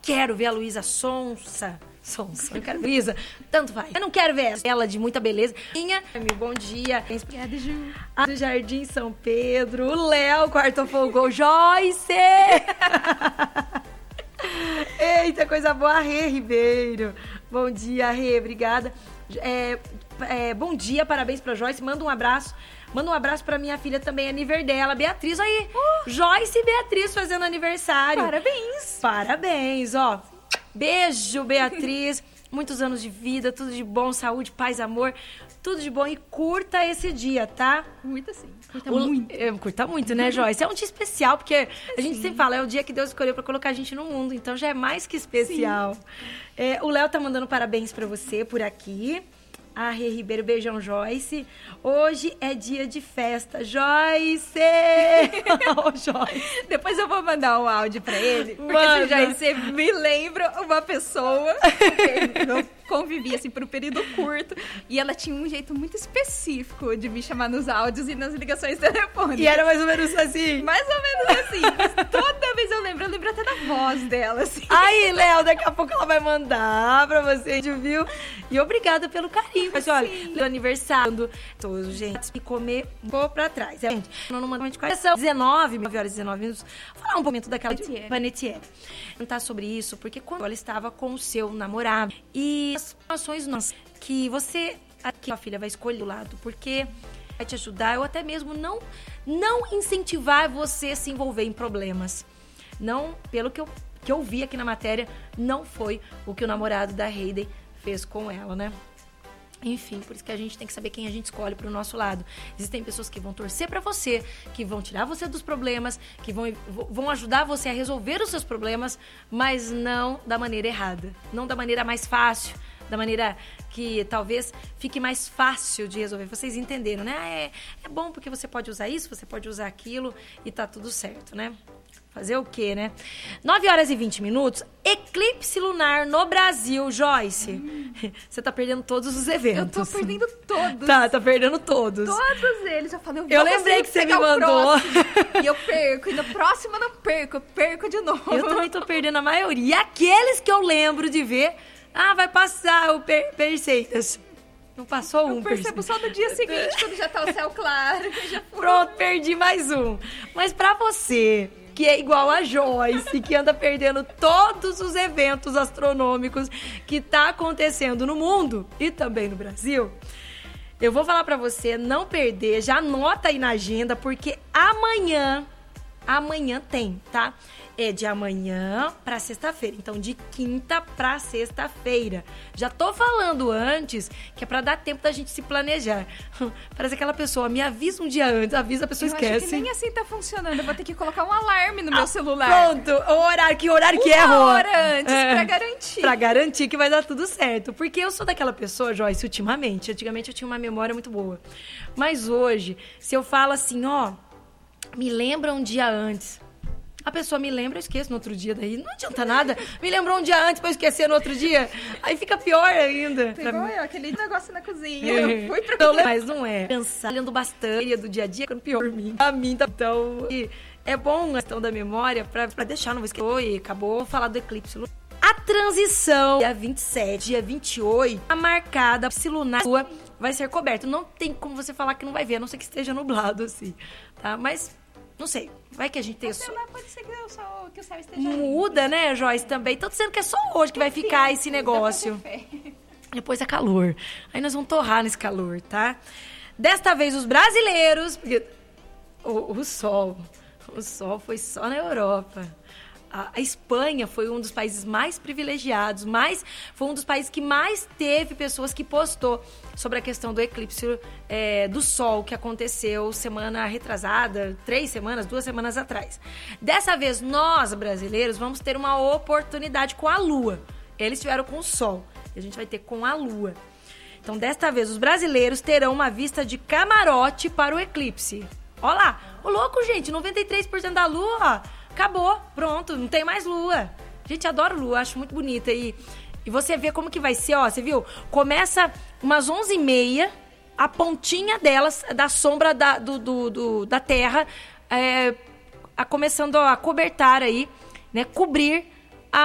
quero ver a Luísa Sonsa. Eu quero ver Luísa, tanto faz. Eu não quero ver ela de muita beleza. Bom dia. Obrigada, Ju. Do Jardim São Pedro. O Léo, quarto folgou. Joyce! Eita, coisa boa. Rê Ribeiro. Bom dia, Rê. Obrigada. Bom dia, parabéns pra Joyce. Manda um abraço pra minha filha também, aniversário dela, Beatriz. Aí, Joyce e Beatriz fazendo aniversário. Parabéns, ó. Beijo, Beatriz. Muitos anos de vida, tudo de bom, saúde, paz, amor. Tudo de bom e curta esse dia, tá? Curta sim. Curta muito, né, Joyce? É um dia especial, porque a gente sempre fala, é o dia que Deus escolheu pra colocar a gente no mundo. Então já é mais que especial. O Léo tá mandando parabéns pra você por aqui. A Rê Ribeiro, beijão, Joyce. Hoje é dia de festa, Joyce! Joyce. Depois eu vou mandar um áudio pra ele, porque Joyce me lembra uma pessoa que eu convivi, assim, por um período curto, e ela tinha um jeito muito específico de me chamar nos áudios e nas ligações telefônicas. E era mais ou menos assim? Mais ou menos assim. Mas toda vez eu lembro até da voz dela, assim. Aí, Léo, daqui a pouco ela vai mandar pra você, viu? E obrigada pelo carinho. Mas olha, do aniversário, todos, gente, me comer, vou pra trás. Gente, não manda de quais são 9h19. Falar um momento daquela Panetier. Contar sobre isso, porque quando ela estava com o seu namorado e as situações nossas que você, que a filha vai escolher do lado, porque vai te ajudar, ou até mesmo não incentivar você a se envolver em problemas. Não, pelo que eu vi aqui na matéria, não foi o que o namorado da Hayden fez com ela, né? Enfim, por isso que a gente tem que saber quem a gente escolhe pro nosso lado. Existem pessoas que vão torcer pra você, que vão tirar você dos problemas, que vão ajudar você a resolver os seus problemas, mas não da maneira errada. Não da maneira mais fácil, da maneira que talvez fique mais fácil de resolver. Vocês entenderam, né? É bom porque você pode usar isso, você pode usar aquilo e tá tudo certo, né? Fazer o quê, né? 9h20, eclipse lunar no Brasil, Joyce. Você tá perdendo todos os eventos. Eu tô perdendo todos. Tá perdendo todos. Todos eles. Eu falei, eu lembrei que você me mandou. E eu perco. E no próximo eu não perco. Eu perco de novo. Eu também tô perdendo a maioria. E aqueles que eu lembro de ver, vai passar o Perseitas. Não passou um. Eu percebo só no dia seguinte, quando já tá o céu claro. Pronto, perdi mais um. Mas pra você, que é igual a Joyce, que anda perdendo todos os eventos astronômicos que tá acontecendo no mundo e também no Brasil, eu vou falar pra você não perder, já anota aí na agenda, porque amanhã tem, tá? É de amanhã pra sexta-feira, então de quinta pra sexta-feira. Já tô falando antes, que é pra dar tempo da gente se planejar. Parece aquela pessoa, me avisa um dia antes, avisa, a pessoa esquece. Eu acho que nem assim tá funcionando, eu vou ter que colocar um alarme no meu celular. Pronto, o horário que é, Uma hora antes, pra garantir. Pra garantir que vai dar tudo certo. Porque eu sou daquela pessoa, Joyce, ultimamente. Antigamente eu tinha uma memória muito boa. Mas hoje, se eu falo assim, me lembra um dia antes. A pessoa me lembra, eu esqueço no outro dia, daí não adianta nada. Me lembrou um dia antes pra eu esquecer no outro dia. Aí fica pior ainda. Pegou aquele negócio na cozinha. Fui pra Mas não é. Pensar, olhando bastante do dia a dia, ficando pior por mim. A mim tá. Então, é bom a questão da memória pra deixar, não vou esquecer. E acabou de falar do eclipse. A transição, dia 27, dia 28, a marcada, eclipse lunar vai ser coberto. Não tem como você falar que não vai ver, a não ser que esteja nublado, assim, tá? Mas, não sei, vai que a gente tem... Pode ser que o céu esteja... Muda, né, Joyce, também. Tô dizendo que é só hoje que vai ficar esse negócio. Depois é calor. Aí nós vamos torrar nesse calor, tá? Desta vez, os brasileiros... Porque o sol foi só na Europa. A Espanha foi um dos países mais privilegiados, foi um dos países que mais teve pessoas que postou sobre a questão do eclipse do Sol, que aconteceu semana retrasada, 2 semanas atrás. Dessa vez, nós, brasileiros, vamos ter uma oportunidade com a Lua. Eles tiveram com o Sol, e a gente vai ter com a Lua. Então, desta vez, os brasileiros terão uma vista de camarote para o eclipse. Olha lá, ô louco, gente, 93% da Lua, ó. Acabou, pronto, não tem mais lua. Gente, adoro lua, acho muito bonita. E você vê como que vai ser, ó, você viu? Começa umas 11h30, a pontinha delas, da sombra da Terra, começando a cobertar aí, né, cobrir